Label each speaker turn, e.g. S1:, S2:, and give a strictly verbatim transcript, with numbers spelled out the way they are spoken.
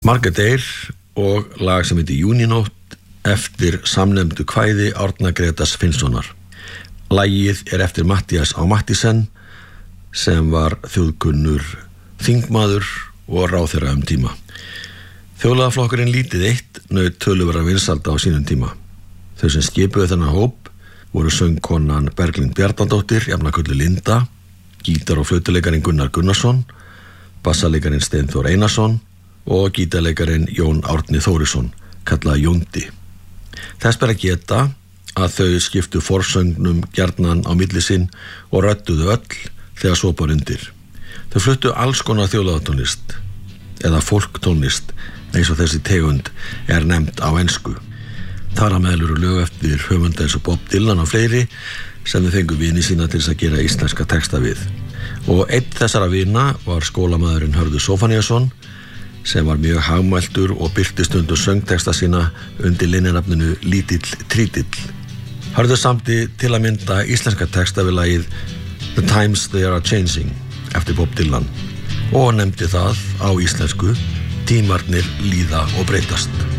S1: Margrét Eir og lag sem heitir Júnínótt eftir samnefndu kvæði Árna Grétars Finnssonar. Lagið er eftir Matthías Á Matthísen sem var þjóðkunnur þingmaður og ráðherra um tíma. Þjóðlagaflokkurinn Lítið eitt naut töluverða vinsælda á sínum tíma. Þau sem skipuðu þennan hóp voru söngkonan Berglind Bjarnadóttir, jafnakölluð Linda, gítar- og flautuleikarin Gunnar Gunnarsson, bassaleikarin Steinþór Einarsson og gítarleikarin Jón Árni Þórisson, kallað Jóndi. Þess ber að geta að þau skiptu forsöngnum gjarnan á milli sinn og rödduðu öll þegar svo bar undir. Þau fluttu alls konar þjóðlagatónlist eða folktónlist eins og þessi tegund er nefnd á ensku. Þar að meðal eru lög eftir höfunda eins og Bob Dylan og fleiri sem þau fengu vini sína til þess að gera íslenska texta við. Og einn þessara vina var skólamaðurinn Hörður Zóphóníasson sem var mjög hagmæltur og birti stundum söngteksta sína undir leyninafninu Lítill Trítill. Hörður samdi til að mynda íslenska texta við lagið The Times They Are Changing eftir Bob Dylan og nefndi það á íslensku Tímarnir líða og breytast.